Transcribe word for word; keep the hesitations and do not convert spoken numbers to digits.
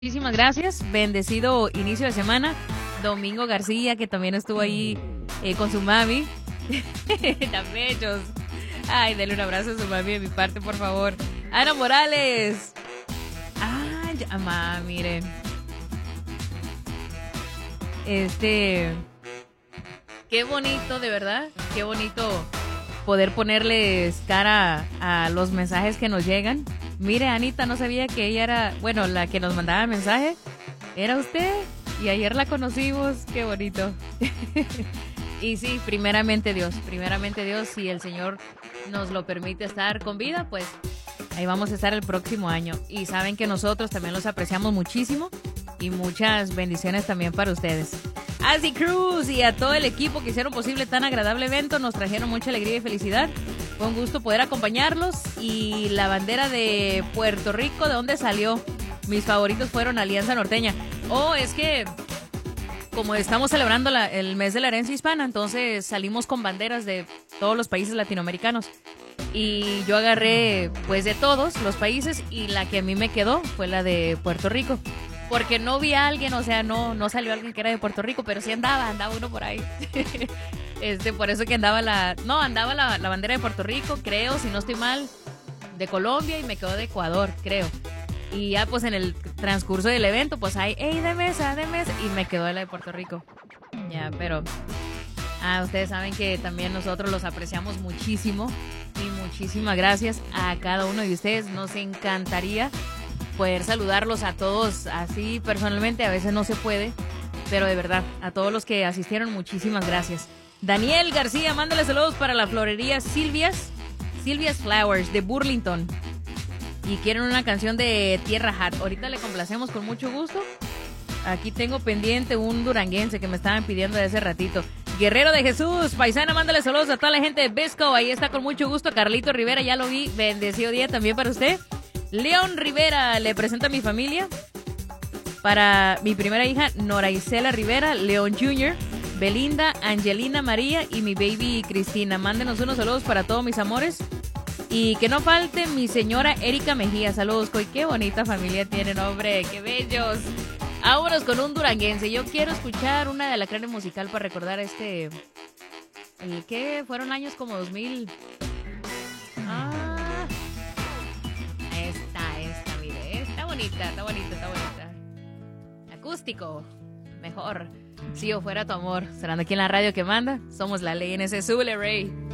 Muchísimas gracias, bendecido inicio de semana. Domingo García, que también estuvo ahí eh, con su mami. Tan bellos. Ay, denle un abrazo a su mami de mi parte, por favor. Ana Morales. Ay, mamá, miren. Este, qué bonito, de verdad, qué bonito poder ponerles cara a los mensajes que nos llegan. Mire, Anita, no sabía que ella era, bueno, la que nos mandaba el mensaje. ¿Era usted? Y ayer la conocimos, qué bonito. Y sí, primeramente Dios, primeramente Dios, si el Señor nos lo permite estar con vida, pues ahí vamos a estar el próximo año. Y saben que nosotros también los apreciamos muchísimo y muchas bendiciones también para ustedes. Así Cruz y a todo el equipo que hicieron posible tan agradable evento, nos trajeron mucha alegría y felicidad. Fue un gusto poder acompañarlos. Y la bandera de Puerto Rico, ¿de dónde salió? Mis favoritos fueron Alianza Norteña. Oh, es que como estamos celebrando la, el mes de la herencia hispana, entonces salimos con banderas de todos los países latinoamericanos. Y yo agarré pues de todos los países y la que a mí me quedó fue la de Puerto Rico. Porque no vi a alguien, o sea, no, no salió alguien que era de Puerto Rico, pero sí andaba, andaba uno por ahí. Este, por eso que andaba la, no, andaba la, la bandera de Puerto Rico, creo, si no estoy mal, de Colombia y me quedó de Ecuador, creo. Y ya pues en el transcurso del evento, pues hay, hey, de mesa, de mesa, y me quedó la de Puerto Rico. Ya, pero, ah, ustedes saben que también nosotros los apreciamos muchísimo y muchísimas gracias a cada uno de ustedes. Nos encantaría poder saludarlos a todos así personalmente, a veces no se puede, pero de verdad, a todos los que asistieron, muchísimas gracias. Daniel García, mándale saludos para la florería Silvia's, Silvia's Flowers de Burlington. Y quieren una canción de Tierra Hat. Ahorita le complacemos con mucho gusto. Aquí tengo pendiente un duranguense que me estaban pidiendo de hace ratito. Guerrero de Jesús, paisana, mándale saludos a toda la gente de Visco. Ahí está con mucho gusto. Carlito Rivera, ya lo vi. Bendecido día también para usted. León Rivera, le presento a mi familia. Para mi primera hija, Nora Isela Rivera, León junior, Belinda, Angelina María y mi baby Cristina. Mándenos unos saludos para todos mis amores. Y que no falte mi señora Erika Mejía. Saludos, Coy. Qué bonita familia tienen, hombre. Qué bellos. Vámonos con un duranguense. Yo quiero escuchar una de Alacranes Musical para recordar este... El que fueron años como dos mil. Ah... Esta, esta, mire, está bonita, está bonita, está bonita. Acústico, mejor. Si yo fuera tu amor, sonando aquí en la radio que manda, somos la ley en ese Zule Rey.